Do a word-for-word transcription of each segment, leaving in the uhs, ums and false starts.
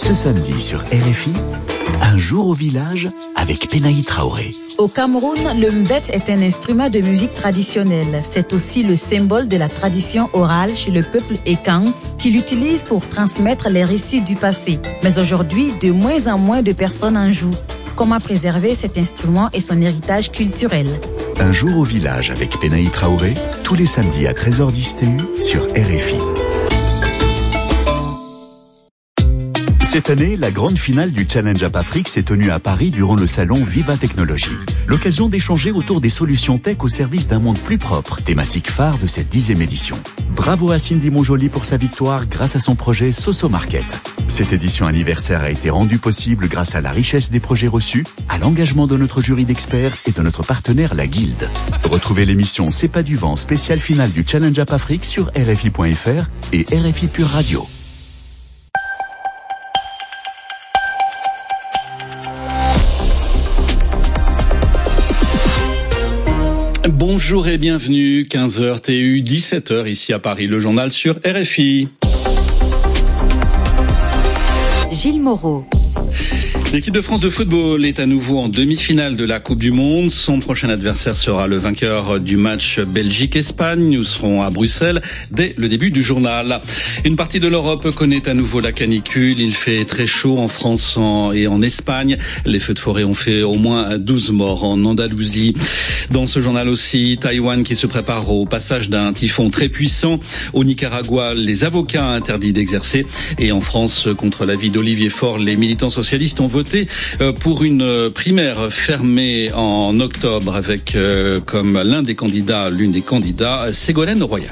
Ce samedi sur R F I, un jour au village avec Penaï Traoré. Au Cameroun, le mbet est un instrument de musique traditionnelle. C'est aussi le symbole de la tradition orale chez le peuple Ekang qui l'utilise pour transmettre les récits du passé. Mais aujourd'hui, de moins en moins de personnes en jouent. Comment préserver cet instrument et son héritage culturel? Un jour au village avec Penaï Traoré, tous les samedis à treize heures dix T U sur R F I. Cette année, la grande finale du Challenge App Afrique s'est tenue à Paris durant le salon Viva Technologie. L'occasion d'échanger autour des solutions tech au service d'un monde plus propre, thématique phare de cette dixième édition. Bravo à Cindy Monjoli pour sa victoire grâce à son projet Soso Market. Cette édition anniversaire a été rendue possible grâce à la richesse des projets reçus, à l'engagement de notre jury d'experts et de notre partenaire la Guilde. Retrouvez l'émission C'est pas du vent spéciale finale du Challenge App Afrique sur R F I point F R et R F I Pure Radio. Bonjour et bienvenue, quinze heures T U, dix-sept heures ici à Paris, le journal sur R F I. Gilles Moreau. L'équipe de France de football est à nouveau en demi-finale de la Coupe du Monde. Son prochain adversaire sera le vainqueur du match Belgique-Espagne. Nous serons à Bruxelles dès le début du journal. Une partie de l'Europe connaît à nouveau la canicule. Il fait très chaud en France et en Espagne. Les feux de forêt ont fait au moins douze morts en Andalousie. Dans ce journal aussi, Taïwan qui se prépare au passage d'un typhon très puissant. Au Nicaragua, les avocats interdits d'exercer. Et en France, contre l'avis d'Olivier Faure, les militants socialistes ont voté pour une primaire fermée en octobre avec comme l'un des candidats, l'une des candidats, Ségolène Royal.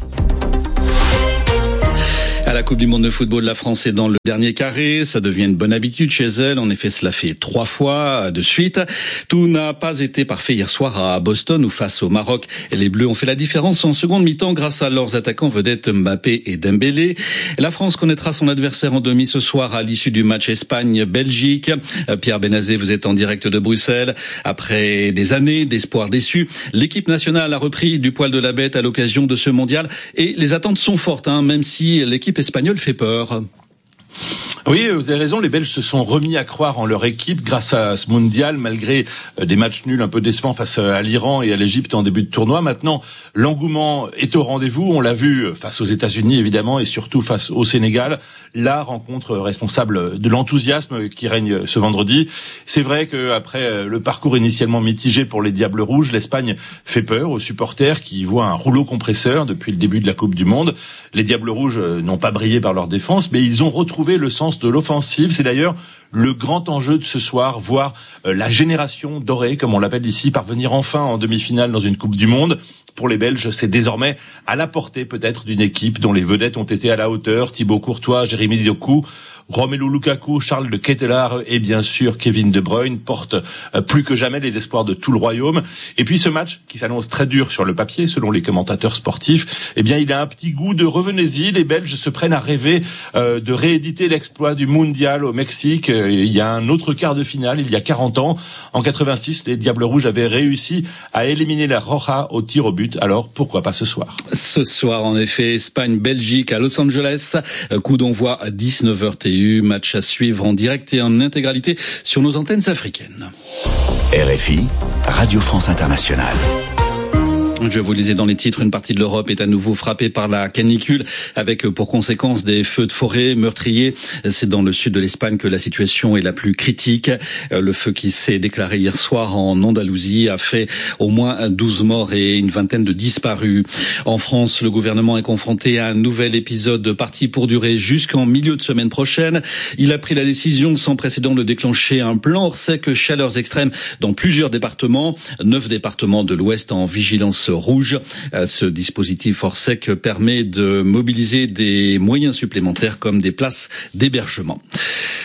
À la Coupe du Monde de football, la France est dans le dernier carré. Ça devient une bonne habitude chez elle. En effet, cela fait trois fois de suite. Tout n'a pas été parfait hier soir à Boston où face au Maroc, les Bleus ont fait la différence en seconde mi-temps grâce à leurs attaquants vedettes Mbappé et Dembélé. La France connaîtra son adversaire en demi ce soir à l'issue du match Espagne-Belgique. Pierre Benazé, vous êtes en direct de Bruxelles. Après des années d'espoir déçu, l'équipe nationale a repris du poil de la bête à l'occasion de ce mondial et les attentes sont fortes, hein, même si l'équipe espagnol fait peur. Oui, vous avez raison, les Belges se sont remis à croire en leur équipe grâce à ce mondial, malgré des matchs nuls un peu décevants face à l'Iran et à l'Égypte en début de tournoi. Maintenant, l'engouement est au rendez-vous. On l'a vu face aux États-Unis, évidemment, et surtout face au Sénégal. La rencontre responsable de l'enthousiasme qui règne ce vendredi. C'est vrai qu'après le parcours initialement mitigé pour les Diables Rouges, l'Espagne fait peur aux supporters qui voient un rouleau compresseur depuis le début de la Coupe du Monde. Les Diables Rouges n'ont pas brillé par leur défense, mais ils ont retrouvé le sens de l'offensive. C'est d'ailleurs le grand enjeu de ce soir, voir euh, la génération dorée, comme on l'appelle ici, parvenir enfin en demi-finale dans une Coupe du Monde. Pour les Belges, c'est désormais à la portée peut-être d'une équipe dont les vedettes ont été à la hauteur. Thibaut Courtois, Jérémy Doku, Romelu Lukaku, Charles de Ketelaere et bien sûr Kevin De Bruyne portent euh, plus que jamais les espoirs de tout le royaume. Et puis ce match, qui s'annonce très dur sur le papier, selon les commentateurs sportifs, eh bien il a un petit goût de revenez-y. Les Belges se prennent à rêver euh, de rééditer l'exploit du Mondial au Mexique. Euh, il y a un autre quart de finale, il y a quarante ans. En quatre-vingt-six, les Diables Rouges avaient réussi à éliminer la Roja au tir au but. Alors pourquoi pas ce soir? Ce soir, en effet, Espagne-Belgique à Los Angeles. Coup d'envoi à dix-neuf heures T U. Match à suivre en direct et en intégralité sur nos antennes africaines. R F I, Radio France Internationale. Je vous le disais dans les titres, une partie de l'Europe est à nouveau frappée par la canicule avec pour conséquence des feux de forêt meurtriers. C'est dans le sud de l'Espagne que la situation est la plus critique. Le feu qui s'est déclaré hier soir en Andalousie a fait au moins douze morts et une vingtaine de disparus. En France, le gouvernement est confronté à un nouvel épisode parti pour durer jusqu'en milieu de semaine prochaine. Il a pris la décision sans précédent de déclencher un plan hors-sec chaleurs extrêmes dans plusieurs départements. Neuf départements de l'Ouest en vigilance rouge. Ce dispositif hors-sec permet de mobiliser des moyens supplémentaires comme des places d'hébergement.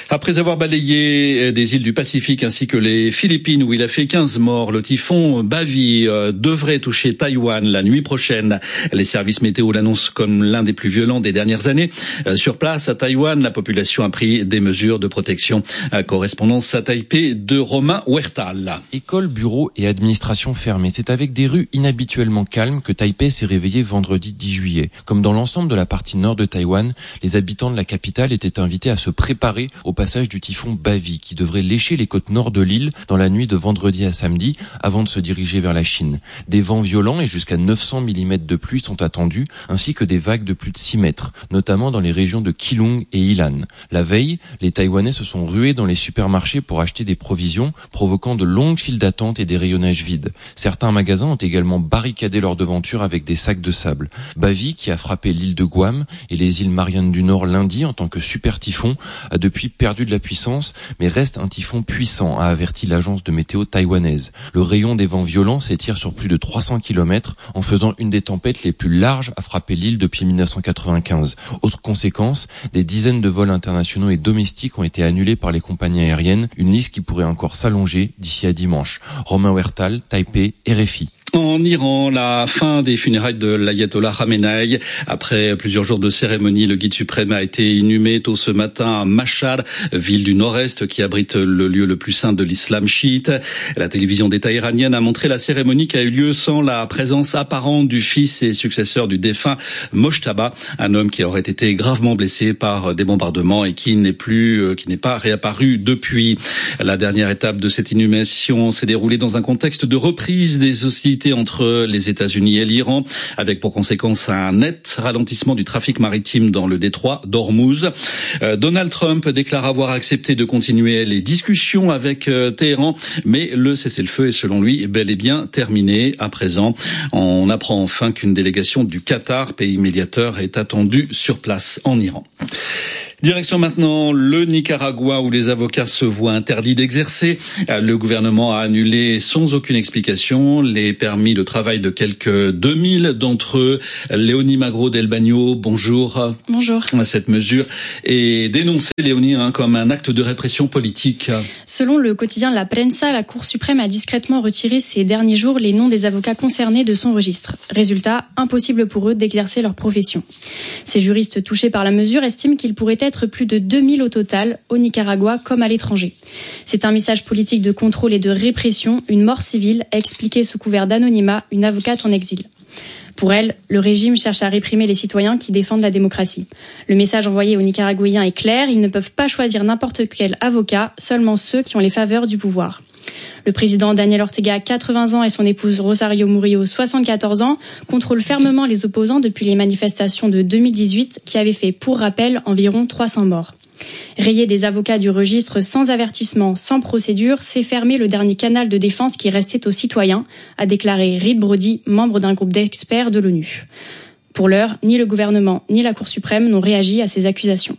Après avoir balayé des îles du Pacifique ainsi que les Philippines où il a fait quinze morts, le typhon Bavi devrait toucher Taïwan la nuit prochaine. Les services météo l'annoncent comme l'un des plus violents des dernières années. Sur place, à Taïwan, la population a pris des mesures de protection. Correspondance à Taipei de Romain Huertal. École, bureaux et administration fermées. C'est avec des rues inhabituellement calmes que Taipei s'est réveillé vendredi dix juillet. Comme dans l'ensemble de la partie nord de Taïwan, les habitants de la capitale étaient invités à se préparer au passage du typhon Bavi qui devrait lécher les côtes nord de l'île dans la nuit de vendredi à samedi avant de se diriger vers la Chine. Des vents violents et jusqu'à neuf cents millimètres de pluie sont attendus ainsi que des vagues de plus de six mètres, notamment dans les régions de Keelung et Ilan. La veille, les Taïwanais se sont rués dans les supermarchés pour acheter des provisions, provoquant de longues files d'attente et des rayonnages vides. Certains magasins ont également barricadé leurs devantures avec des sacs de sable. Bavi, qui a frappé l'île de Guam et les îles Mariannes du Nord lundi en tant que super typhon, a depuis perdu de la puissance, mais reste un typhon puissant, a averti l'agence de météo taïwanaise. Le rayon des vents violents s'étire sur plus de trois cents kilomètres, en faisant une des tempêtes les plus larges à frapper l'île depuis mille neuf cent quatre-vingt-quinze. Autre conséquence, des dizaines de vols internationaux et domestiques ont été annulés par les compagnies aériennes, une liste qui pourrait encore s'allonger d'ici à dimanche. Romain Huertal, Taipei, R F I. En Iran, la fin des funérailles de l'ayatollah Khamenei. Après plusieurs jours de cérémonie, le guide suprême a été inhumé tôt ce matin à Mashhad, ville du nord-est qui abrite le lieu le plus saint de l'islam chiite. La télévision d'État iranienne a montré la cérémonie qui a eu lieu sans la présence apparente du fils et successeur du défunt Mojtaba, un homme qui aurait été gravement blessé par des bombardements et qui n'est plus, qui n'est pas réapparu depuis. La dernière étape de cette inhumation s'est déroulée dans un contexte de reprise des hostilités entre les États-Unis et l'Iran, avec pour conséquence un net ralentissement du trafic maritime dans le détroit d'Ormuz. Euh, Donald Trump déclare avoir accepté de continuer les discussions avec euh, Téhéran, mais le cessez-le-feu est selon lui bel et bien terminé à présent. On apprend enfin qu'une délégation du Qatar, pays médiateur, est attendue sur place en Iran. Direction maintenant le Nicaragua où les avocats se voient interdits d'exercer. Le gouvernement a annulé sans aucune explication les permis de travail de quelques deux mille d'entre eux. Léonie Magro del Bagno, bonjour. Bonjour. Cette mesure est dénoncée, Léonie, hein, comme un acte de répression politique. Selon le quotidien La Prensa, la Cour suprême a discrètement retiré ces derniers jours les noms des avocats concernés de son registre. Résultat, impossible pour eux d'exercer leur profession. Ces juristes touchés par la mesure estiment qu'il pourrait être plus de deux mille au total, au Nicaragua comme à l'étranger. C'est un message politique de contrôle et de répression, une mort civile, a expliqué sous couvert d'anonymat une avocate en exil. Pour elle, le régime cherche à réprimer les citoyens qui défendent la démocratie. Le message envoyé aux Nicaraguayens est clair, ils ne peuvent pas choisir n'importe quel avocat, seulement ceux qui ont les faveurs du pouvoir. Le président Daniel Ortega, quatre-vingts ans, et son épouse Rosario Murillo, soixante-quatorze ans, contrôlent fermement les opposants depuis les manifestations de deux mille dix-huit qui avaient fait, pour rappel, environ trois cents morts. Rayer des avocats du registre sans avertissement, sans procédure, c'est fermer le dernier canal de défense qui restait aux citoyens, a déclaré Reed Brody, membre d'un groupe d'experts de l'ONU. Pour l'heure, ni le gouvernement ni la Cour suprême n'ont réagi à ces accusations.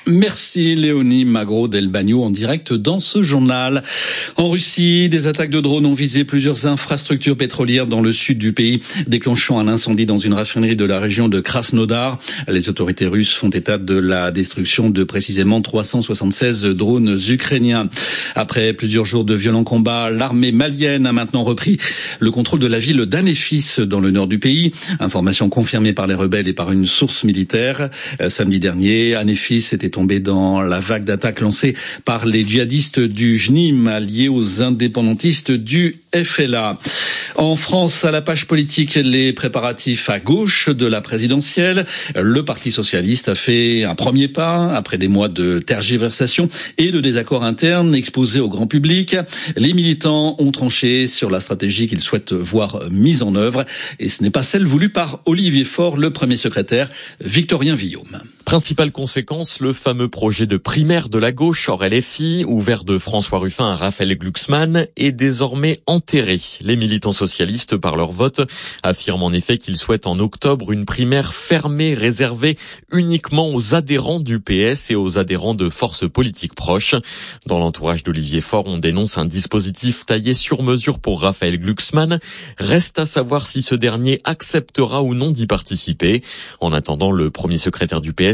Merci Léonie Magro del Bagno en direct dans ce journal. En Russie, des attaques de drones ont visé plusieurs infrastructures pétrolières dans le sud du pays, déclenchant un incendie dans une raffinerie de la région de Krasnodar. Les autorités russes font état de la destruction de précisément trois cent soixante-seize drones ukrainiens. Après plusieurs jours de violents combats, l'armée malienne a maintenant repris le contrôle de la ville d'Anéfis dans le nord du pays. Information confirmée par les rebelles et par une source militaire. Samedi dernier, Anéfis était tombé dans la vague d'attaques lancée par les djihadistes du J N I M alliés aux indépendantistes du F L A. En France, à la page politique, les préparatifs à gauche de la présidentielle. Le Parti socialiste a fait un premier pas après des mois de tergiversation et de désaccords internes exposés au grand public. Les militants ont tranché sur la stratégie qu'ils souhaitent voir mise en œuvre et ce n'est pas celle voulue par Olivier Faure, le premier secrétaire, Victorien Villaume. Principale conséquence, le fameux projet de primaire de la gauche hors L F I, ouvert de François Ruffin à Raphaël Glucksmann, est désormais enterré. Les militants socialistes, par leur vote, affirment en effet qu'ils souhaitent en octobre une primaire fermée, réservée uniquement aux adhérents du P S et aux adhérents de forces politiques proches. Dans l'entourage d'Olivier Faure, on dénonce un dispositif taillé sur mesure pour Raphaël Glucksmann. Reste à savoir si ce dernier acceptera ou non d'y participer. En attendant, le premier secrétaire du P S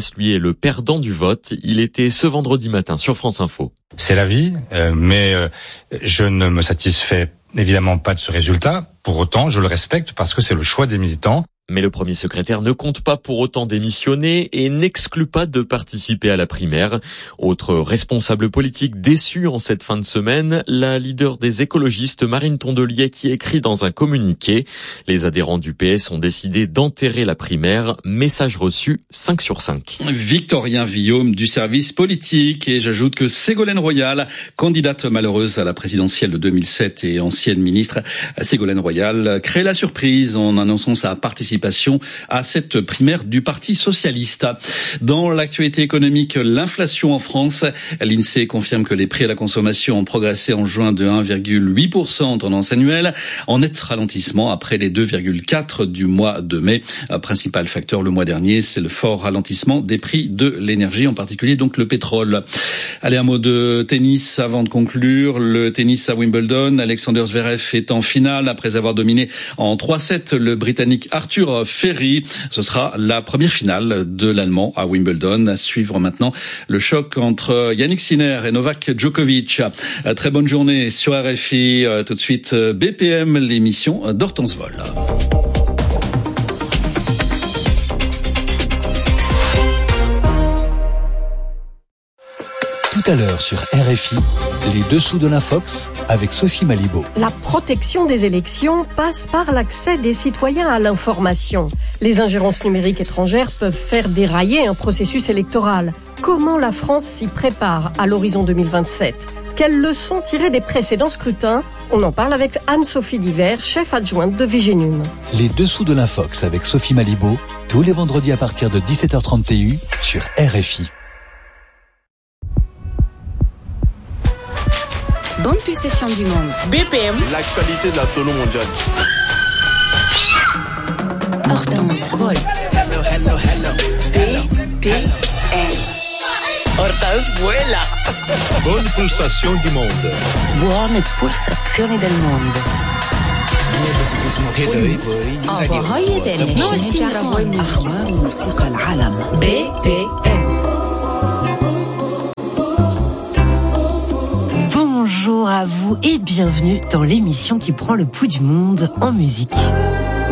P S, lui, est le perdant du vote. Il était ce vendredi matin sur France Info. C'est la vie, euh, mais euh, je ne me satisfais évidemment pas de ce résultat. Pour autant, je le respecte parce que c'est le choix des militants. Mais le premier secrétaire ne compte pas pour autant démissionner et n'exclut pas de participer à la primaire. Autre responsable politique déçu en cette fin de semaine, la leader des écologistes Marine Tondelier qui écrit dans un communiqué: les adhérents du P S ont décidé d'enterrer la primaire. Message reçu cinq sur cinq. Victorien Villaume du service politique, et j'ajoute que Ségolène Royal, candidate malheureuse à la présidentielle de deux mille sept et ancienne ministre, Ségolène Royal crée la surprise en annonçant sa participation à cette primaire du Parti socialiste. Dans l'actualité économique, l'inflation en France, l'INSEE confirme que les prix à la consommation ont progressé en juin de un virgule huit pour cent en tendance annuelle, en net ralentissement après les deux virgule quatre pour cent du mois de mai. Principal facteur le mois dernier, c'est le fort ralentissement des prix de l'énergie, en particulier donc le pétrole. Allez, un mot de tennis avant de conclure. Le tennis à Wimbledon, Alexander Zverev est en finale après avoir dominé en trois sept le Britannique Arthur Ferry. Ce sera la première finale de l'Allemand à Wimbledon. À suivre maintenant le choc entre Yannick Sinner et Novak Djokovic. Très bonne journée sur R F I. Tout de suite B P M, l'émission d'Hortense Vol. Tout à l'heure sur R F I, les dessous de l'Infox avec Sophie Malibaud. La protection des élections passe par l'accès des citoyens à l'information. Les ingérences numériques étrangères peuvent faire dérailler un processus électoral. Comment la France s'y prépare à l'horizon deux mille vingt-sept ? Quelles leçons tirer des précédents scrutins ? On en parle avec Anne-Sophie Diver, chef adjointe de Vigénum. Les dessous de l'Infox avec Sophie Malibaud, tous les vendredis à partir de dix-sept heures trente T U sur R F I. Bonne possession du monde. B P M. L'actualité de la solo mondiale. Hortense Vol. Hello, hello, hello. B P M. Hortense vuela. Bonne pulsation du monde. Buone pulsazioni del mondo. أخبار موسيقى العالم. B P M. Bonjour à vous et bienvenue dans l'émission qui prend le pouls du monde en musique.